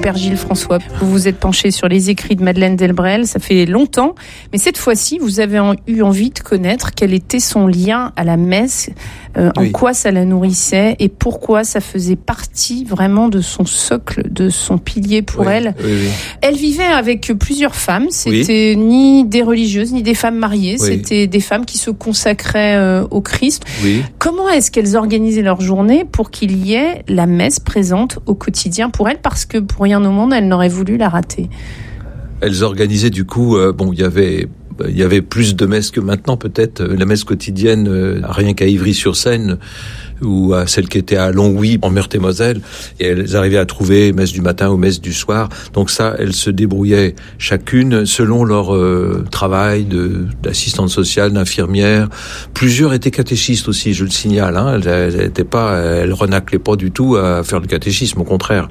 Père Gilles François. Vous vous êtes penché sur les écrits de Madeleine Delbrel, ça fait longtemps, mais cette fois-ci, vous avez eu envie de connaître quel était son lien à la messe, en quoi ça la nourrissait et pourquoi ça faisait partie vraiment de son socle, de son pilier pour elle. Oui. Elle vivait avec plusieurs femmes, c'était ni des religieuses, ni des femmes mariées, c'était des femmes qui se consacraient au Christ. Oui. Comment est-ce qu'elles organisaient leur journée pour qu'il y ait la messe présente au quotidien pour elle, parce que pour rien au monde, elle n'aurait voulu la rater. Elles organisaient du coup, il y avait plus de messes que maintenant peut-être. La messe quotidienne, rien qu'à Ivry-sur-Seine, ou à celle qui était à Longwy, en Meurthe-et-Moselle, et elles arrivaient à trouver messe du matin ou messe du soir. Donc ça, elles se débrouillaient chacune selon leur travail d'assistante sociale, d'infirmière. Plusieurs étaient catéchistes aussi, je le signale. Elles renaclaient pas du tout à faire le catéchisme, au contraire.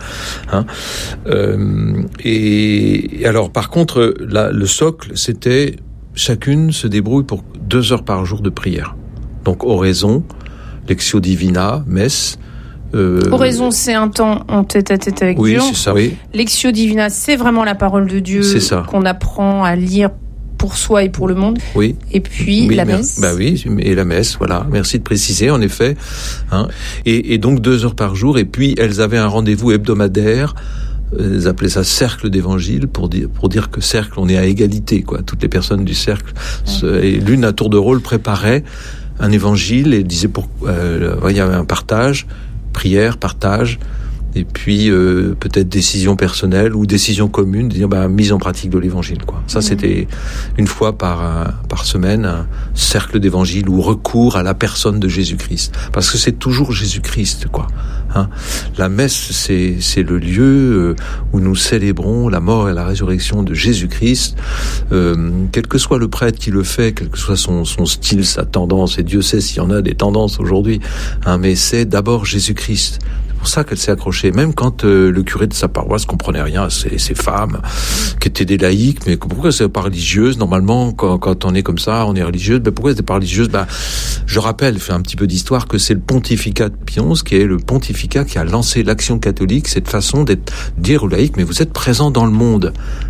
Et alors, par contre, le socle, c'était chacune se débrouille pour 2 heures par jour de prière. Donc oraison, Lectio Divina, messe. Oraison, c'est un temps en tête-à-tête avec Dieu. Oui, c'est ça, oui. Lectio Divina, c'est vraiment la parole de Dieu qu'on apprend à lire pour soi et pour le monde. Oui. Et puis la messe. Et la messe, voilà. Merci de préciser, en effet. Et donc 2 heures par jour. Et puis elles avaient un rendez-vous hebdomadaire. Ils appelaient ça cercle d'évangile pour dire que cercle, on est à égalité, quoi. Toutes les personnes du cercle. Et l'une à tour de rôle préparait un évangile et disait il y avait un partage, prière, partage, et puis peut-être décision personnelle ou décision commune, de dire mise en pratique de l'évangile, quoi. Ça c'était une fois par semaine, un cercle d'évangile ou recours à la personne de Jésus-Christ, parce que c'est toujours Jésus-Christ, quoi. La messe, c'est le lieu où nous célébrons la mort et la résurrection de Jésus-Christ. Quel que soit le prêtre qui le fait, quel que soit son style, sa tendance, et Dieu sait s'il y en a des tendances aujourd'hui, mais c'est d'abord Jésus-Christ. C'est pour ça qu'elle s'est accrochée. Même quand le curé de sa paroisse comprenait rien à ces femmes qui étaient des laïcs, mais pourquoi c'est pas religieuse? Normalement, quand on est comme ça, on est religieuse. Mais pourquoi c'est pas religieuse? Je rappelle, fais un petit peu d'histoire, que c'est le pontificat de Pie XI qui est le pontificat qui a lancé l'action catholique, cette façon dire aux laïcs, mais vous êtes présents dans le monde,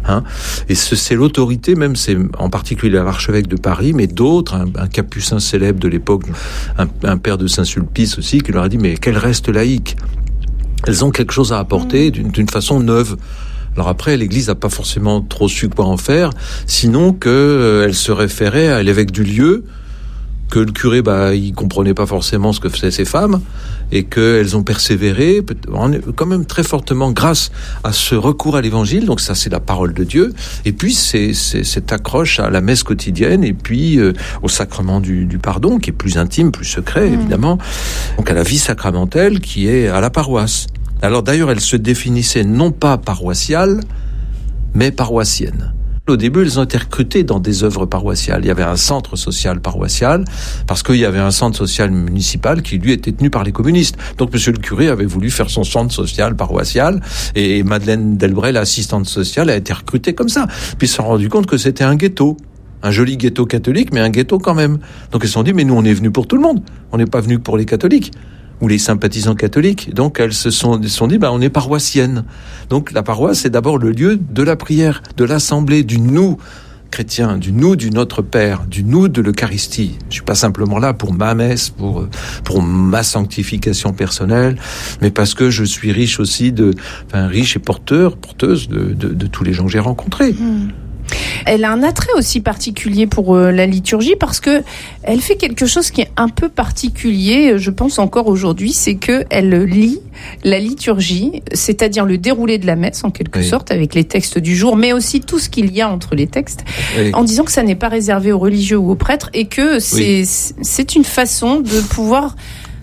Et c'est l'autorité, même c'est en particulier l'archevêque de Paris, mais d'autres, un capucin célèbre de l'époque, un père de Saint-Sulpice aussi, qui leur a dit, mais qu'elles restent laïques. Elles ont quelque chose à apporter d'une façon neuve. Alors après, l'Église n'a pas forcément trop su quoi en faire, sinon qu'elle se référait à l'évêque du lieu, que le curé, il comprenait pas forcément ce que faisaient ces femmes, et qu'elles ont persévéré, quand même très fortement, grâce à ce recours à l'évangile. Donc ça, c'est la parole de Dieu. Et puis, c'est cette accroche à la messe quotidienne, et puis au sacrement du pardon, qui est plus intime, plus secret, évidemment. Donc à la vie sacramentelle, qui est à la paroisse. Alors d'ailleurs, elle se définissait non pas paroissiale, mais paroissienne. Au début, elles ont été recrutées dans des œuvres paroissiales. Il y avait un centre social paroissial, parce qu'il y avait un centre social municipal qui, lui, était tenu par les communistes. Donc, monsieur le curé avait voulu faire son centre social paroissial, et Madeleine Delbrel, assistante sociale, a été recrutée comme ça. Puis ils se sont rendus compte que c'était un ghetto. Un joli ghetto catholique, mais un ghetto quand même. Donc ils se sont dit, mais nous, on est venus pour tout le monde. On n'est pas venus pour les catholiques ou les sympathisants catholiques. Donc elles se sont dit, on est paroissiennes. Donc la paroisse, c'est d'abord le lieu de la prière, de l'assemblée, du nous chrétien, du nous du Notre Père, du nous de l'Eucharistie. Je suis pas simplement là pour ma messe, pour ma sanctification personnelle, mais parce que je suis riche aussi riche et porteuse de tous les gens que j'ai rencontrés. Elle a un attrait aussi particulier pour la liturgie, parce que elle fait quelque chose qui est un peu particulier, je pense encore aujourd'hui, c'est que elle lit la liturgie, c'est-à-dire le déroulé de la messe en quelque sorte, avec les textes du jour, mais aussi tout ce qu'il y a entre les textes, en disant que ça n'est pas réservé aux religieux ou aux prêtres, et que c'est une façon de pouvoir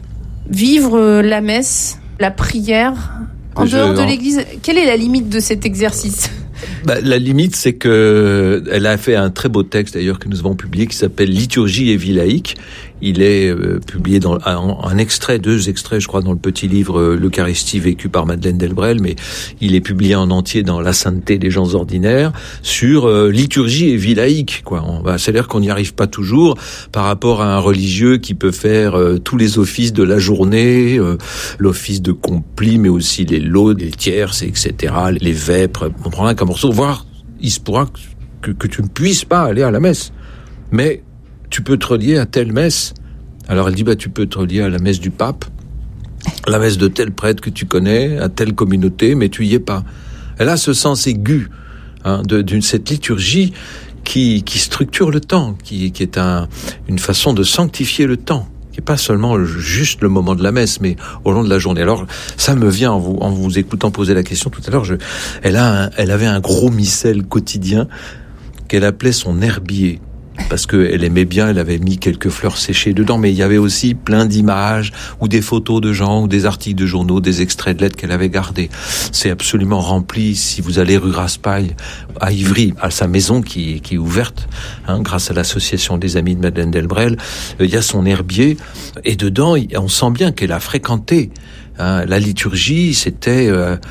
vivre la messe, la prière en dehors de l'Église. Quelle est la limite de cet exercice ? La limite, c'est que elle a fait un très beau texte d'ailleurs que nous avons publié qui s'appelle Liturgie et vie laïque. Il est publié dans deux extraits, je crois, dans le petit livre L'Eucharistie vécue par Madeleine Delbrel, mais il est publié en entier dans La sainteté des gens ordinaires sur liturgie et vie laïque, quoi. C'est-à-dire qu'on n'y arrive pas toujours par rapport à un religieux qui peut faire tous les offices de la journée, l'office de compli, mais aussi les laudes, les tierces, etc., les vêpres. On prend un morceau, voire il se pourra que tu ne puisses pas aller à la messe, mais tu peux te relier à telle messe. Alors elle dit, tu peux te relier à la messe du pape, la messe de tel prêtre que tu connais, à telle communauté, mais tu y es pas. Elle a ce sens aigu cette liturgie qui structure le temps, qui est une façon de sanctifier le temps, qui est pas seulement juste le moment de la messe, mais au long de la journée. Alors ça me vient en vous écoutant poser la question tout à l'heure. Elle avait un gros missel quotidien qu'elle appelait son herbier. Parce qu'elle aimait bien, elle avait mis quelques fleurs séchées dedans, mais il y avait aussi plein d'images, ou des photos de gens, ou des articles de journaux, des extraits de lettres qu'elle avait gardés. C'est absolument rempli. Si vous allez rue Raspail, à Ivry, à sa maison qui est ouverte, grâce à l'association des amis de Madeleine Delbrel, il y a son herbier, et dedans, on sent bien qu'elle a fréquenté. La liturgie, c'était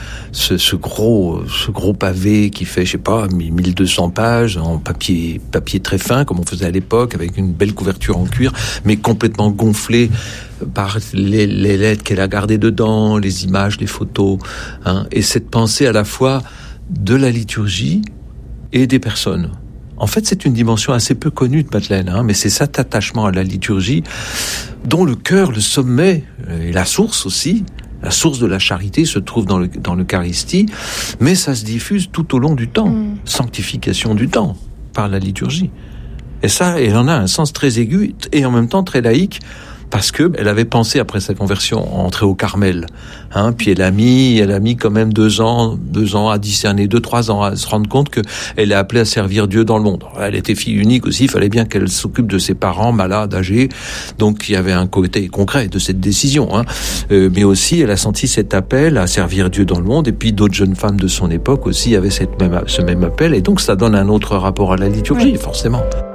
ce gros pavé qui fait, 1200 pages en papier très fin, comme on faisait à l'époque, avec une belle couverture en cuir, mais complètement gonflé par les lettres qu'elle a gardées dedans, les images, les photos, et cette pensée à la fois de la liturgie et des personnes. En fait, c'est une dimension assez peu connue de Madeleine, mais c'est cet attachement à la liturgie dont le cœur, le sommet et la source aussi. La source de la charité se trouve dans l'Eucharistie, mais ça se diffuse tout au long du temps. Sanctification du temps par la liturgie. Et ça, elle en a un sens très aigu et en même temps très laïque, parce que elle avait pensé après sa conversion entrer au Carmel, puis elle a mis quand même 2 ans à discerner, 2-3 ans à se rendre compte que elle est appelée à servir Dieu dans le monde. Elle était fille unique aussi, il fallait bien qu'elle s'occupe de ses parents malades, âgés, donc il y avait un côté concret de cette décision, mais aussi elle a senti cet appel à servir Dieu dans le monde, et puis d'autres jeunes femmes de son époque aussi avaient ce même appel, et donc ça donne un autre rapport à la liturgie, forcément.